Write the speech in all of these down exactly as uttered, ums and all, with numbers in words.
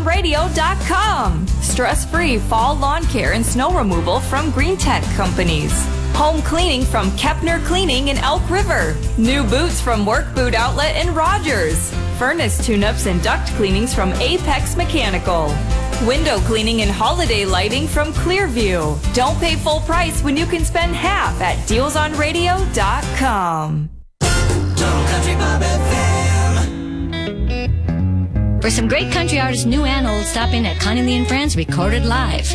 on radio dot com. Stress-free fall lawn care and snow removal from Green Tech Companies. Home cleaning from Kepner Cleaning in Elk River. New boots from Work Boot Outlet in Rogers. Furnace tune-ups and duct cleanings from Apex Mechanical. Window cleaning and holiday lighting from Clearview. Don't pay full price when you can spend half at deals on radio dot com. Total Country Bob F M. For some great country artists, new and old, stop in at Connie Lee and Friends, recorded live.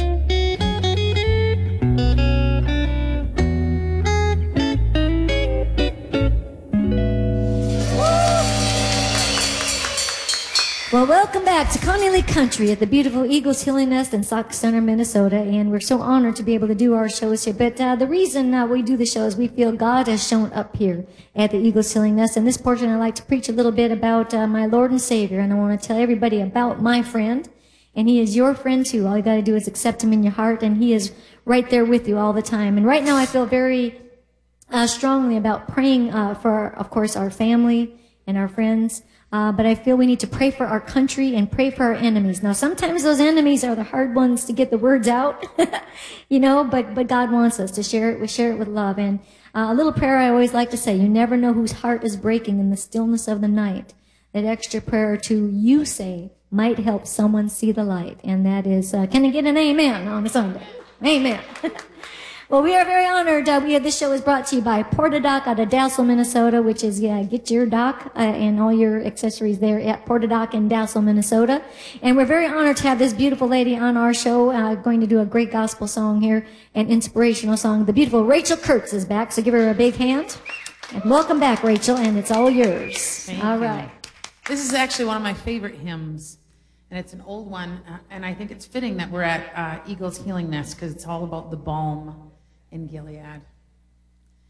Well, welcome back to Connie Lee Country at the beautiful Eagles Healing Nest in Sauk Center, Minnesota, and we're so honored to be able to do our shows here. But uh, the reason uh, we do the show is we feel God has shown up here at the Eagles Healing Nest. And this portion, I'd like to preach a little bit about uh, my Lord and Savior, and I want to tell everybody about my friend, and He is your friend too. All you got to do is accept Him in your heart, and He is right there with you all the time. And right now, I feel very uh, strongly about praying uh, for, of course, our family and our friends. Uh, but I feel we need to pray for our country and pray for our enemies. Now, sometimes those enemies are the hard ones to get the words out, you know, but, but God wants us to share it. We share it with love. And uh, a little prayer I always like to say, you never know whose heart is breaking in the stillness of the night. That extra prayer or two you say might help someone see the light. And that is, uh, can I get an amen on a Sunday? Amen. Well, we are very honored. Uh, we have, this show is brought to you by Portadoc out of Dassel, Minnesota, which is, yeah, get your dock uh, and all your accessories there at Portadoc in Dassel, Minnesota. And we're very honored to have this beautiful lady on our show, uh, going to do a great gospel song here, an inspirational song. The beautiful Rachel Kurtz is back, so give her a big hand. And welcome back, Rachel, and it's all yours. Thank all you. right. This is actually one of my favorite hymns, and it's an old one, uh, and I think it's fitting that we're at uh, Eagles Healing Nest because it's all about the balm in Gilead.